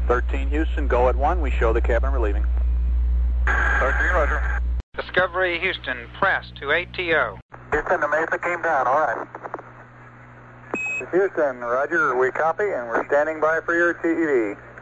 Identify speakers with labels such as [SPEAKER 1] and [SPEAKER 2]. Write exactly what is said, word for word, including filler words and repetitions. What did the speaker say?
[SPEAKER 1] thirteen Houston, go at one. We show the cabin relieving.
[SPEAKER 2] thirteen, roger.
[SPEAKER 3] Discovery Houston, press to A T O.
[SPEAKER 2] Houston, the Mesa came down, all right. Houston, roger, we copy, and we're standing by for your T E D.